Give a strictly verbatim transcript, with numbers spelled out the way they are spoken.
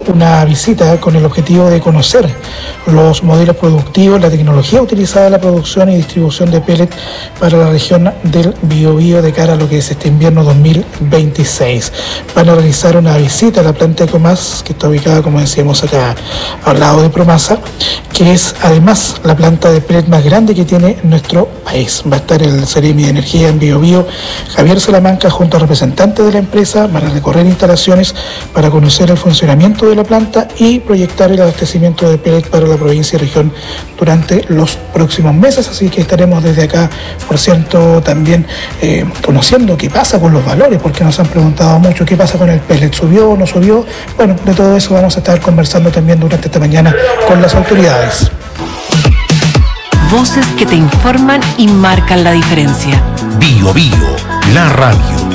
una visita con el objetivo de conocer los modelos productivos, la tecnología utilizada en la producción y distribución de pellet para la región del Biobío de cara a lo que es este invierno dos mil veintiséis. Van a realizar una visita a la planta Ecomás, que está ubicada, como decíamos, acá al lado de Promasa, que es además la planta de pellet más grande que tiene nuestro país. Va a estar el Seremi de Energía en Biobío, Javier Salamanca, junto a representantes de la empresa. Van a recorrer instalaciones para conocer el funcionamiento de la planta y proyectar el abastecimiento de pellet para la provincia y región durante los próximos meses. Así que estaremos desde acá, por cierto, también eh, conociendo qué pasa con los valores, porque nos han preguntado mucho qué pasa con el pellet, ¿subió o no subió? Bueno, de todo eso vamos a estar conversando también durante esta mañana con las autoridades. Voces que te informan y marcan la diferencia. Bio Bio, la radio.